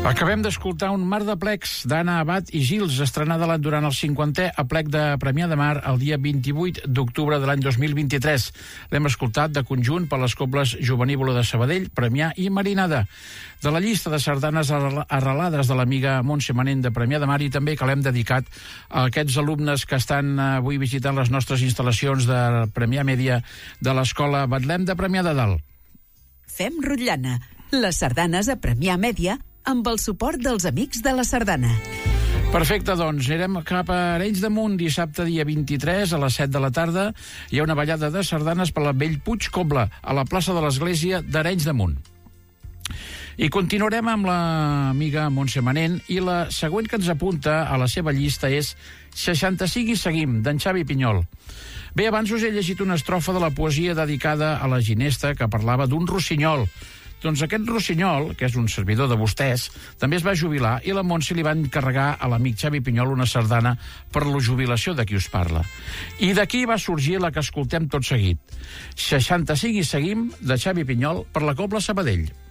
Acabem d'escoltar un Mar de plecs d'Anna Abad i Gils, estrenada durant el 50è aplec de Premià de Mar el dia 28 d'octubre de l'any 2023. L'hem escoltat de conjunt per les cobles Jovenívola de Sabadell, Premià i Marinada. De la llista de sardanes arrelades de l'amiga Montse Manent de Premià de Mar, i també que l'hem dedicat a aquests alumnes que estan avui visitant les nostres instal·lacions de Premià Mèdia de l'Escola Betlem de Premià de Dalt. Fem rotllana, les sardanes a Premià Mèdia, amb el suport dels Amics de la Sardana. Perfecte, doncs anirem cap a Arenys de Munt. Dissabte, dia 23, a les 7 de la tarda, hi ha una ballada de sardanes per la Bellpuig Cobla, a la plaça de l'Església d'Arenys de Munt. I continuarem amb l'amiga Montse Manent, i la següent que ens apunta a la seva llista és 65 i seguim, d'en Xavi Pinyol. Bé, abans us he llegit una estrofa de la poesia dedicada a la ginesta que parlava d'un rossinyol. Doncs aquest rossinyol, que és un servidor de vostès, també es va jubilar, i la Montse li va encarregar a l'amic Xavi Pinyol una sardana per la jubilació de qui us parla. I d'aquí va sorgir la que escoltem tot seguit. 65 i seguim, de Xavi Pinyol, per la Cobla Sabadell.